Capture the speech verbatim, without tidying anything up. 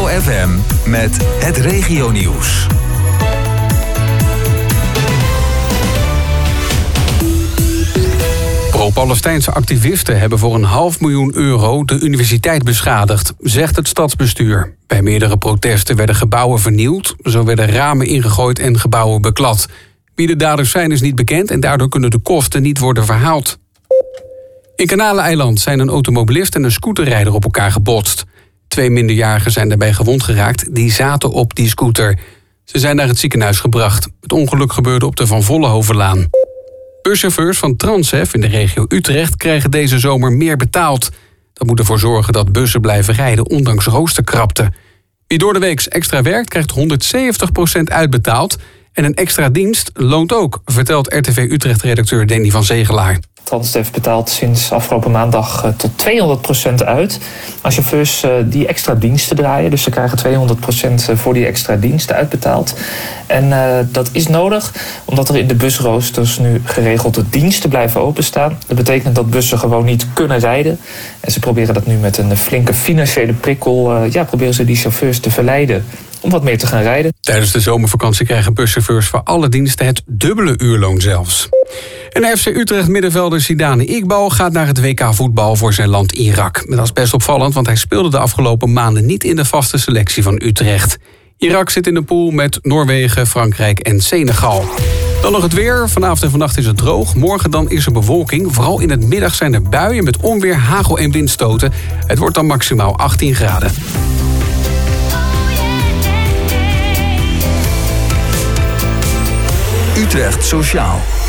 Meteo F M met het regionieuws. Pro-Palestijnse activisten hebben voor een half miljoen euro de universiteit beschadigd, zegt het stadsbestuur. Bij meerdere protesten werden gebouwen vernield, zo werden ramen ingegooid en gebouwen beklad. Wie de daders zijn is niet bekend en daardoor kunnen de kosten niet worden verhaald. In Kanaleneiland zijn een automobilist en een scooterrijder op elkaar gebotst. Twee minderjarigen zijn daarbij gewond geraakt, die zaten op die scooter. Ze zijn naar het ziekenhuis gebracht. Het ongeluk gebeurde op de Van Vollenhovenlaan. Buschauffeurs van Transef in de regio Utrecht krijgen deze zomer meer betaald. Dat moet ervoor zorgen dat bussen blijven rijden, ondanks roosterkrapte. Wie door de week extra werkt, krijgt honderdzeventig procent uitbetaald. En een extra dienst loont ook, vertelt R T V Utrecht-redacteur Danny van Zegelaar. Transdev betaalt sinds afgelopen maandag uh, tot tweehonderd procent uit aan chauffeurs uh, die extra diensten draaien. Dus ze krijgen tweehonderd procent voor die extra diensten uitbetaald. En uh, dat is nodig omdat er in de busroosters nu geregelde diensten blijven openstaan. Dat betekent dat bussen gewoon niet kunnen rijden. En ze proberen dat nu met een flinke financiële prikkel, uh, ja, proberen ze die chauffeurs te verleiden om wat meer te gaan rijden. Tijdens de zomervakantie krijgen buschauffeurs voor alle diensten het dubbele uurloon zelfs. En F C Utrecht middenvelder Zidane Iqbal gaat naar het W K voetbal voor zijn land Irak. Dat is best opvallend, want hij speelde de afgelopen maanden niet in de vaste selectie van Utrecht. Irak zit in de pool met Noorwegen, Frankrijk en Senegal. Dan nog het weer. Vanavond en vannacht is het droog. Morgen dan is er bewolking. Vooral in het middag zijn er buien met onweer, hagel en windstoten. Het wordt dan maximaal achttien graden. Utrecht Sociaal.